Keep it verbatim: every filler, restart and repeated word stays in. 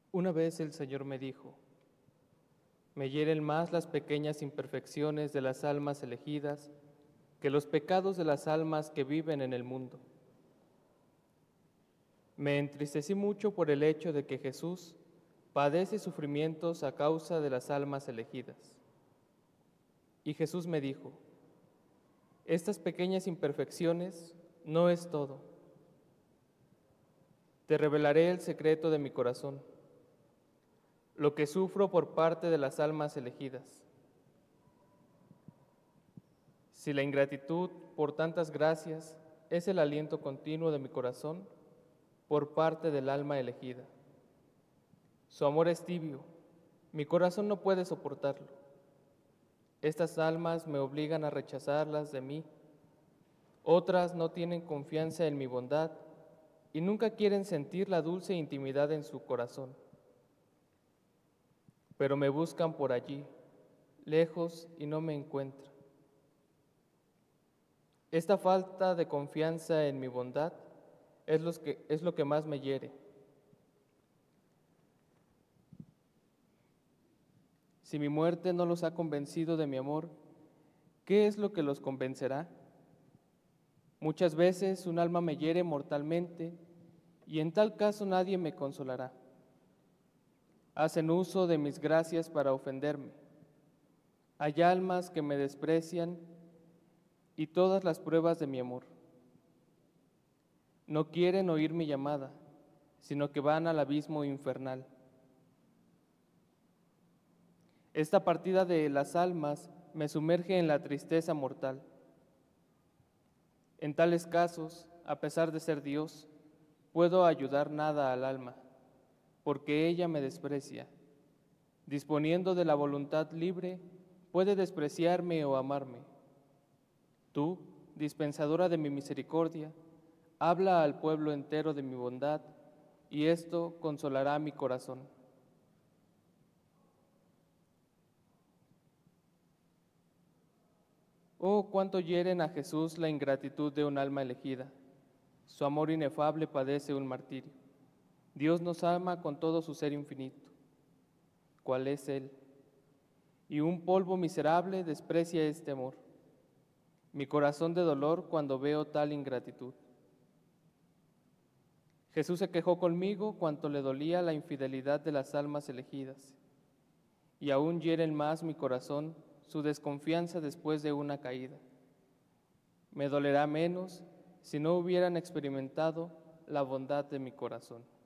Una vez el Señor me dijo: me hieren más las pequeñas imperfecciones de las almas elegidas que los pecados de las almas que viven en el mundo. Me entristecí mucho por el hecho de que Jesús padece sufrimientos a causa de las almas elegidas. Y Jesús me dijo: estas pequeñas imperfecciones no es todo. Te revelaré el secreto de mi corazón, lo que sufro por parte de las almas elegidas. Si la ingratitud por tantas gracias es el aliento continuo de mi corazón por parte del alma elegida, su amor es tibio, mi corazón no puede soportarlo. Estas almas me obligan a rechazarlas de mí. Otras no tienen confianza en mi bondad y nunca quieren sentir la dulce intimidad en su corazón. Pero me buscan por allí, lejos, y no me encuentran. Esta falta de confianza en mi bondad es lo que, es lo que más me hiere. Si mi muerte no los ha convencido de mi amor, ¿qué es lo que los convencerá? Muchas veces un alma me hiere mortalmente y en tal caso nadie me consolará. Hacen uso de mis gracias para ofenderme. Hay almas que me desprecian y todas las pruebas de mi amor. No quieren oír mi llamada, sino que van al abismo infernal. Esta partida de las almas me sumerge en la tristeza mortal. En tales casos, a pesar de ser Dios, puedo ayudar nada al alma, porque ella me desprecia. Disponiendo de la voluntad libre, puede despreciarme o amarme. Tú, dispensadora de mi misericordia, habla al pueblo entero de mi bondad, y esto consolará mi corazón. Oh, cuánto hieren a Jesús la ingratitud de un alma elegida. Su amor inefable padece un martirio. Dios nos ama con todo su ser infinito, cual es Él, y un polvo miserable desprecia este amor. Mi corazón de dolor cuando veo tal ingratitud. Jesús se quejó conmigo cuanto le dolía la infidelidad de las almas elegidas, y aún hieren más mi corazón su desconfianza después de una caída. Me dolerá menos si no hubieran experimentado la bondad de mi corazón.